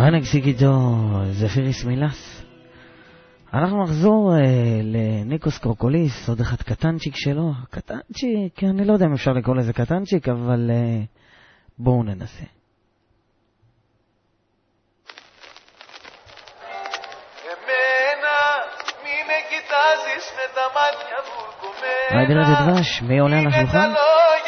ענג סיגידו, זפיריס מילס. אנחנו נחזור לניקוס קרוקוליס, עוד אחד קטנצ'יק שלו. קטנצ'יק, אני לא יודע אם אפשר לקרוא לזה קטנצ'יק, אבל בואו ננסה. היידי רדיו דבש, מי עולה על השולחן?